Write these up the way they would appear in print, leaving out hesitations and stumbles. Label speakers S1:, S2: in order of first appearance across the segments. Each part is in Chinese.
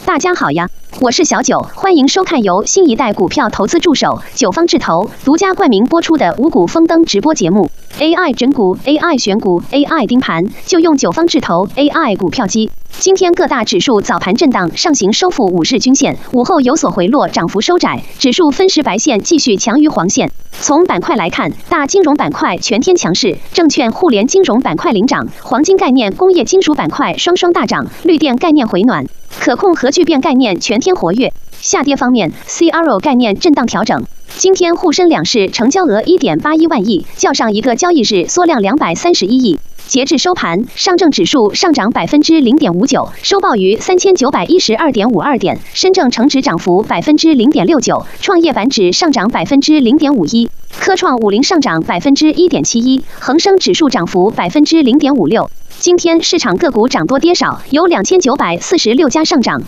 S1: 大家好呀，我是小九，欢迎收看由新一代股票投资助手九方智投独家冠名播出的五股丰登直播节目。AI 整股、AI 选股、AI 盯盘，就用九方智投 AI 股票机。今天各大指数早盘震荡上行收复5日均线，午后有所回落，涨幅收窄，指数分时白线继续强于黄线。从板块来看，大金融板块全天强势，证券互联金融板块领涨，黄金概念、工业金属板块双大涨，绿电概念回暖，可控核聚变概念全天活跃。下跌方面 ，CRO 概念震荡调整。今天沪深两市成交额1.81万亿，较上一个交易日缩量231亿。截至收盘，上证指数上涨0.59%，收报于3912.52点；深证成指涨幅0.69%，创业板指上涨0.51%，科创50上涨1.71%，恒生指数涨幅0.56%。今天市场个股涨多跌少，有2946家上涨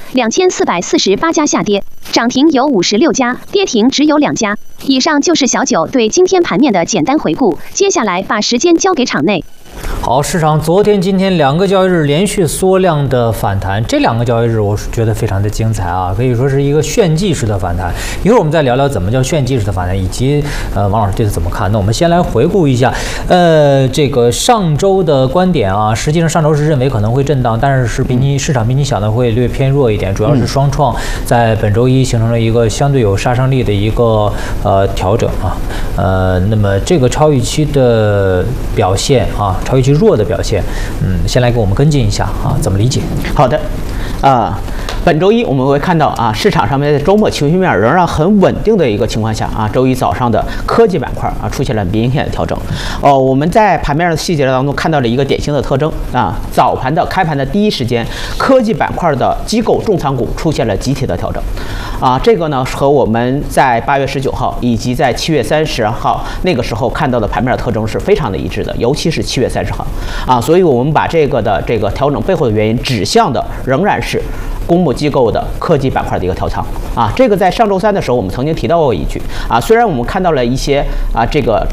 S1: ，2448家下跌，涨停有56家，跌停只有2家。以上就是小九对今天盘面的简单回顾，接下来把时间交给场内。
S2: 好，市场昨天、今天2个交易日连续缩量的反弹，这2个交易日我是觉得非常的精彩啊，可以说是一个炫技式的反弹。一会儿我们再聊聊怎么叫炫技式的反弹，以及王老师对此怎么看。那我们先来回顾一下，这个上周的观点啊，实际上上周是认为可能会震荡，但是市场比你想的会略偏弱一点，主要是双创在本周一形成了一个相对有杀伤力的一个调整啊，那么这个超预期的表现啊，超预期弱的表现，先来给我们跟进一下啊，怎么理解？
S3: 好的，本周一我们会看到啊，市场上面在周末情绪面仍然很稳定的一个情况下啊，周一早上的科技板块啊出现了明显的调整。我们在盘面的细节当中看到了一个典型的特征啊，早盘的开盘的第一时间，科技板块的机构重仓股出现了集体的调整啊，这个呢和我们在8月19号以及在7月30号那个时候看到的盘面特征是非常的一致的，尤其是7月30号啊，所以我们把这个调整背后的原因指向的仍然是公募机构的科技板块的一个调仓啊，这个在上周三的时候我们曾经提到过一句啊，虽然我们看到了一些这个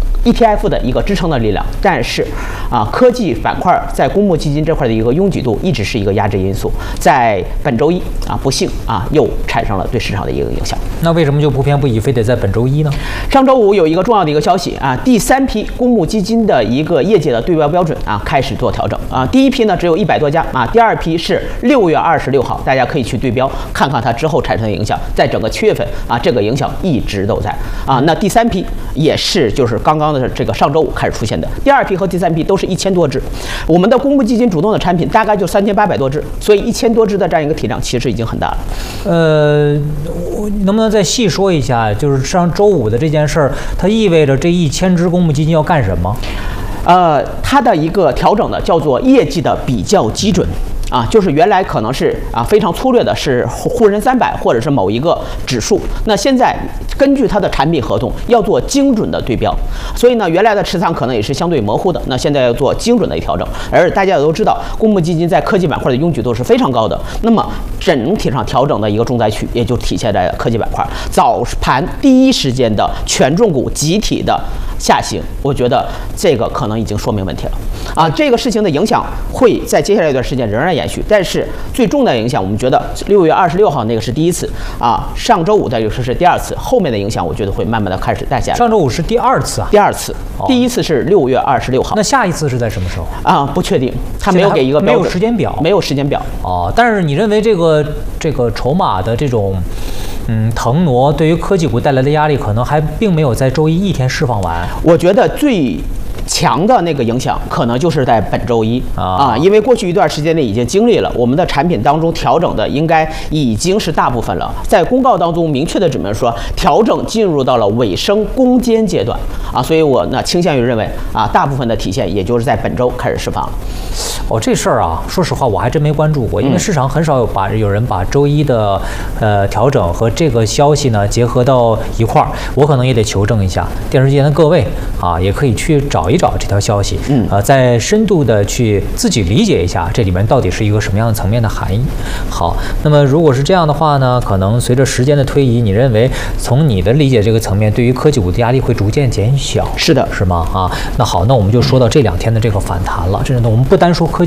S3: ETF 的一个支撑的力量，但是科技板块在公募基金这块的一个拥挤度一直是一个压制因素，在本周一不幸又产生了对市场的一个影响。
S2: 那为什么就不偏不倚非得在本周一呢？
S3: 上周五有一个重要的一个消息第3批公募基金的一个业界的对标标准开始做调整第一批呢只有100多家第二批是6月26号，大家可以去对标看看它之后产生的影响，在整个7月份这个影响一直都在那第3批也是就是刚刚的这个上周五开始出现的，第2批和第3批都是1000多只，我们的公募基金主动的产品大概就3800多只，所以1000多只的这样一个体量其实已经很大了。
S2: 能不能再细说一下，就是上周五的这件事儿，它意味着这1000只公募基金要干什么？
S3: 它的一个调整呢叫做业绩的比较基准。就是原来可能是非常粗略的是沪深300或者是某一个指数，那现在根据它的产品合同要做精准的对标，所以呢原来的持仓可能也是相对模糊的，那现在要做精准的调整。而大家也都知道，公募基金在科技板块的拥挤度是非常高的，那么整体上调整的一个重灾区也就体现在科技板块。早盘第一时间的权重股集体的下行，我觉得这个可能已经说明问题了这个事情的影响会在接下来一段时间仍然延续，但是最重大的影响，我们觉得6月26号那个是第一次上周五再就是第2次，后面的影响我觉得会慢慢的开始带下来。
S2: 上周五是第2次
S3: 第2次，第一次是6月26号。
S2: 那下一次是在什么时候
S3: 不确定，他没有给一个标准，
S2: 没有时间表，
S3: 没有时间表
S2: 但是你认为这个筹码的这种腾挪对于科技股带来的压力，可能还并没有在周一天释放完。
S3: 我觉得最强的那个影响可能就是在本周一因为过去一段时间内已经经历了我们的产品当中调整的应该已经是大部分了，在公告当中明确的指明说调整进入到了尾声攻坚阶段所以我呢倾向于认为大部分的体现也就是在本周开始释放了。
S2: 这事儿说实话我还真没关注过，因为市场很少有人把周一的调整和这个消息呢结合到一块儿，我可能也得求证一下。电视机前的各位也可以去找一找这条消息，再深度的去自己理解一下这里面到底是一个什么样的层面的含义。好，那么如果是这样的话呢，可能随着时间的推移，你认为从你的理解这个层面，对于科技股的压力会逐渐减小？
S3: 是的，
S2: 是吗？那好，那我们就说到这2天的这个反弹了。这我们不单说科技